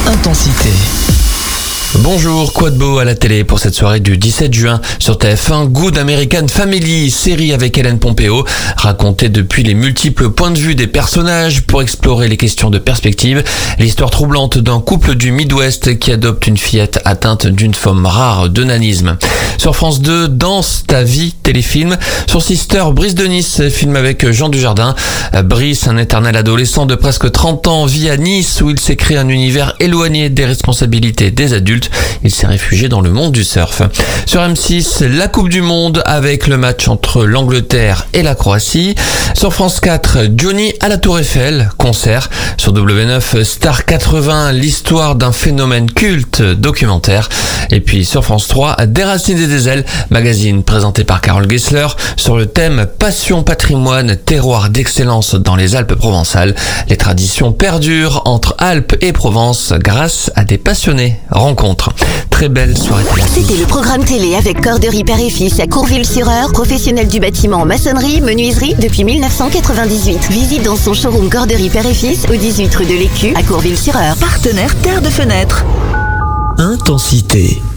Intensité. Bonjour, quoi de beau à la télé pour cette soirée du 17 juin sur TF1, Good American Family, série avec Hélène Pompeo, racontée depuis les multiples points de vue des personnages pour explorer les questions de perspective, l'histoire troublante d'un couple du Midwest qui adopte une fillette atteinte d'une forme rare de nanisme. Sur France 2, Danse ta vie, téléfilm. Sur Sister, Brice de Nice, film avec Jean Dujardin. Brice, un éternel adolescent de presque 30 ans, vit à Nice où il s'est créé un univers éloigné des responsabilités des adultes. Il s'est réfugié dans le monde du surf. Sur M6, la Coupe du Monde avec le match entre l'Angleterre et la Croatie. Sur France 4, Johnny à la Tour Eiffel, concert. Sur W9, Star 80, l'histoire d'un phénomène culte, documentaire. Et puis sur France 3, Déraciné des ailes, magazine présenté par Carole Gessler sur le thème Passion patrimoine, terroir d'excellence dans les Alpes provençales. Les traditions perdurent entre Alpes et Provence grâce à des passionnés. Rencontre. Très belle soirée télé. C'était le programme télé avec Corderie Père et Fils à Courville-sur-Eure, professionnel du bâtiment en maçonnerie, menuiserie depuis 1998. Visite dans son showroom Corderie Père et Fils au 18 rue de l'Écu à Courville-sur-Eure. Partenaire Terre de Fenêtre. Intensité.